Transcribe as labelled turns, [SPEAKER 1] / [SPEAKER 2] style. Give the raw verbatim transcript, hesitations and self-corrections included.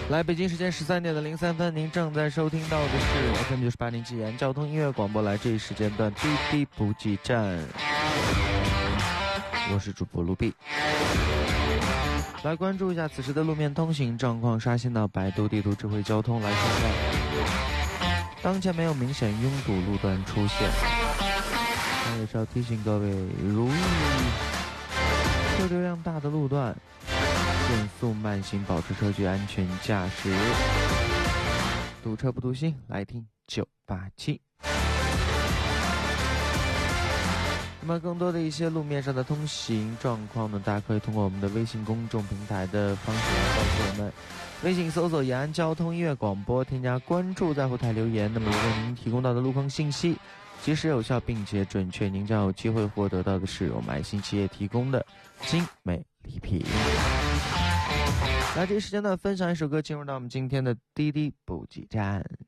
[SPEAKER 1] 来，北京时间十三点的零三分，您正在收听到的是 F M 九十八点七延交通音乐广播，来这一时间段滴滴补给站，我是主播卢碧。来关注一下此时的路面通行状况，刷新到百度地图智慧交通。来看看，当前没有明显拥堵路段出现，那也是要提醒各位，如意车流量大的路段限速慢行，保持车距，安全驾驶。堵车不堵心，来听九八七。那么更多的一些路面上的通行状况呢，大家可以通过我们的微信公众平台的方式来告诉我们。微信搜索延安交通音乐广播，添加关注，在后台留言。那么如果您提供到的路况信息及时有效并且准确，您将有机会获得到的是我们爱心企业提供的精美礼品。来，这一时间呢，分享一首歌，进入到我们今天的滴滴补给站。